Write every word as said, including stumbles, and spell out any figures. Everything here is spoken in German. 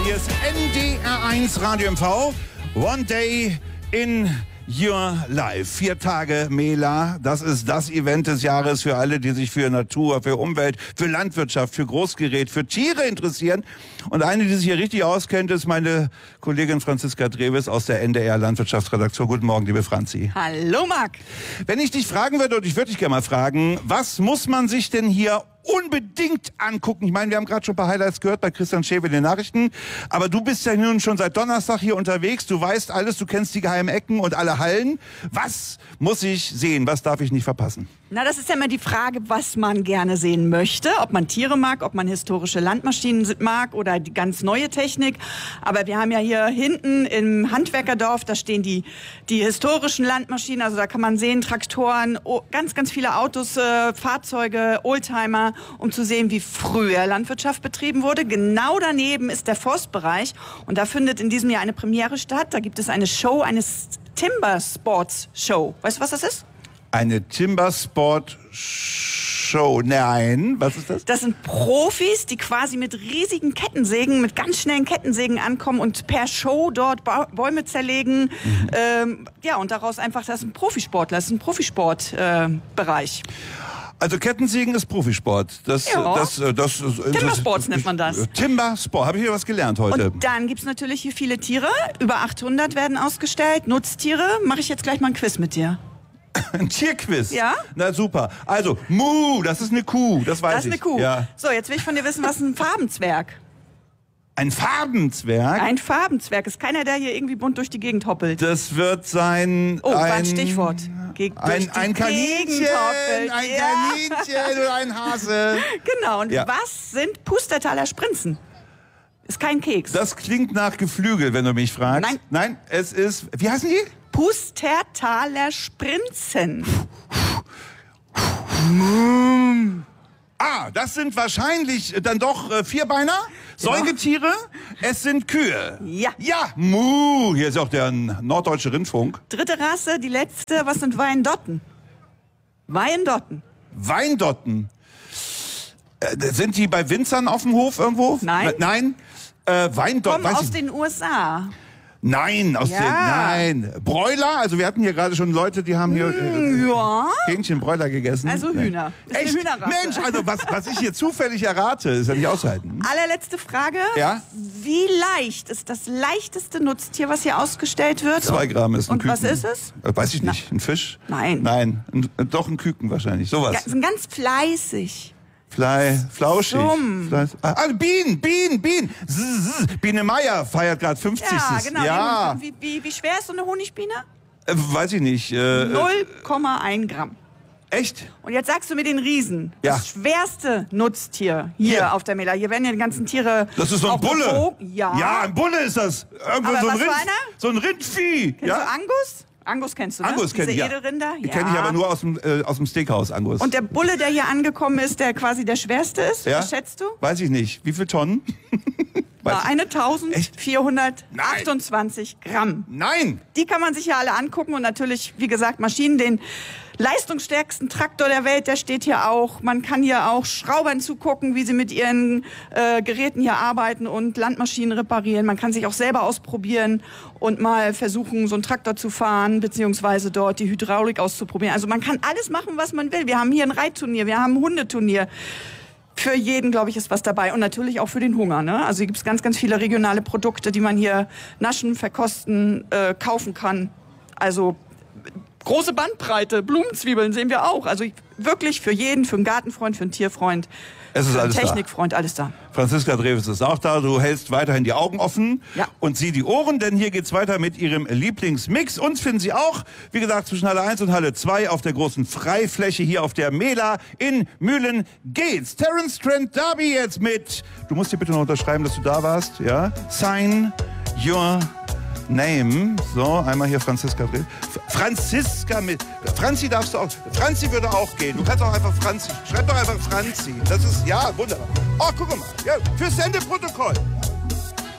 Hier ist N D R eins Radio M V. One Day in Your Life. Vier Tage Mela, das ist das Event des Jahres für alle, die sich für Natur, für Umwelt, für Landwirtschaft, für Großgerät, für Tiere interessieren. Und eine, die sich hier richtig auskennt, ist meine Kollegin Franziska Dreves aus der N D R Landwirtschaftsredaktion. Guten Morgen, liebe Franzi. Hallo, Marc. Wenn ich dich fragen würde, und ich würde dich gerne mal fragen, was muss man sich denn hier unbedingt angucken? Ich meine, wir haben gerade schon ein paar Highlights gehört bei Christian Schäfer in den Nachrichten, aber du bist ja nun schon seit Donnerstag hier unterwegs, du weißt alles, du kennst die geheimen Ecken und alle Hallen. Was muss ich sehen? Was darf ich nicht verpassen? Na, das ist ja immer die Frage, was man gerne sehen möchte. Ob man Tiere mag, ob man historische Landmaschinen mag oder die ganz neue Technik. Aber wir haben ja hier hinten im Handwerkerdorf, da stehen die, die historischen Landmaschinen. Also da kann man sehen, Traktoren, oh, ganz, ganz viele Autos, äh, Fahrzeuge, Oldtimer, um zu sehen, wie früher Landwirtschaft betrieben wurde. Genau daneben ist der Forstbereich. Und da findet in diesem Jahr eine Premiere statt. Da gibt es eine Show, eine Timber Sports Show. Weißt du, was das ist? Eine Timber Sport Show. Nein, was ist das? Das sind Profis, die quasi mit riesigen Kettensägen, mit ganz schnellen Kettensägen ankommen und per Show dort ba Bäume zerlegen. Mhm. Ähm, ja, und daraus einfach, das ist ein Profisportler, das ist ein Profisportbereich. Äh, Also Kettensägen ist Profisport. Das, ja. das, das, das, das, Timbersports nennt man das. Timbersport. Habe ich hier was gelernt heute. Und dann gibt's natürlich hier viele Tiere. Über achthundert werden ausgestellt. Nutztiere. Mache ich jetzt gleich mal ein Quiz mit dir. Ein Tierquiz? Ja. Na super. Also, Mu, das ist eine Kuh, das weiß ich. Das ist eine Kuh. Ja. So, jetzt will ich von dir wissen, was ist ein Farbenzwerg? Ein Farbenzwerg? Ein Farbenzwerg. Ist keiner, der hier irgendwie bunt durch die Gegend hoppelt. Das wird sein... Oh, ein, ein Stichwort. Ge ein, ein Kaninchen, ein ja. Kaninchen oder ein Hase. Genau. Und ja. Was sind Pustertaler Sprinzen? Ist kein Keks. Das klingt nach Geflügel, wenn du mich fragst. Nein. Nein, es ist... Wie heißen die? Pustertaler Sprinzen. Ah, das sind wahrscheinlich dann doch äh, Vierbeiner, Säugetiere. Ja. Es sind Kühe. Ja. Ja, Mu. Hier ist auch der Norddeutsche Rundfunk. Dritte Rasse, die letzte. Was sind Wyandotten? Wyandotten. Wyandotten. Äh, sind die bei Winzern auf dem Hof irgendwo? Nein. Nein. Äh, Wyandotten. Kommen aus den U S A. Nein, aus ja. den, nein. Bräuler, also wir hatten hier gerade schon Leute, die haben hier mm, ja. Hähnchenbräuler gegessen. Also Hühner. Ist Echt? Eine Hühnerrasse. Mensch, also was, was ich hier zufällig errate, ist ja nicht aushalten. Allerletzte Frage. Ja? Wie leicht ist das leichteste Nutztier, was hier ausgestellt wird? Zwei Gramm ist ein Und Küken. was ist es? Weiß ich nicht. Ein Fisch? Nein. Nein, ein, doch ein Küken wahrscheinlich. Sowas. Sind ganz fleißig. Fly, flauschig. Fly, ah, Bienen, Bienen, Bienen. Zzz, Biene Meier feiert gerade fünfzigsten Ja, genau. Ja. Wie, wie, wie schwer ist so eine Honigbiene? Äh, weiß ich nicht. Äh, null Komma eins Gramm. Echt? Und jetzt sagst du mir den Riesen. Ja. Das schwerste Nutztier hier, hier auf der Mela. Hier werden ja die ganzen Tiere. Das ist so ein Bulle. Gewogen. Ja. Ja, ein Bulle ist das. Irgendwo Aber so ein was Rind, für einer? So ein Rindvieh. Kennst ja? du Angus? Angus kennst du, ne? Angus kenne ich, ja. Edelrinder? Die ja. kenne ich aber nur aus dem, äh, aus dem Steakhouse, Angus. Und der Bulle, der hier angekommen ist, der quasi der schwerste ist, ja? was schätzt du? Weiß ich nicht. Wie viel Tonnen? Na, eine eintausendvierhundertachtundzwanzig Gramm. Nein! Die kann man sich ja alle angucken und natürlich, wie gesagt, Maschinen, den leistungsstärksten Traktor der Welt, der steht hier auch. Man kann hier auch Schraubern zugucken, wie sie mit ihren äh, Geräten hier arbeiten und Landmaschinen reparieren. Man kann sich auch selber ausprobieren und mal versuchen, so einen Traktor zu fahren, beziehungsweise dort die Hydraulik auszuprobieren. Also man kann alles machen, was man will. Wir haben hier ein Reitturnier, wir haben ein Hundeturnier. Für jeden, glaube ich, ist was dabei. Und natürlich auch für den Hunger. Ne? Also hier gibt es ganz, ganz viele regionale Produkte, die man hier naschen, verkosten, äh, kaufen kann. Also große Bandbreite. Blumenzwiebeln sehen wir auch. Also wirklich für jeden, für einen Gartenfreund, für einen Tierfreund, es ist für einen alles Technikfreund, da. alles da. Franziska Dreves ist auch da. Du hältst weiterhin die Augen offen ja. und sieh die Ohren, denn hier geht's weiter mit ihrem Lieblingsmix. Uns finden Sie auch, wie gesagt, zwischen Halle eins und Halle zwei auf der großen Freifläche hier auf der Mela in Mühlen-Geetz. Terence Trent D'Arby jetzt mit, du musst dir bitte noch unterschreiben, dass du da warst, ja? Sign your name. So, einmal hier Franziska Dreves. Franziska mit, Franzi darfst du auch, Franzi würde auch gehen. Du kannst auch einfach Franzi, schreib doch einfach Franzi. Das ist, ja, wunderbar. Oh, guck mal, ja, fürs Sendeprotokoll.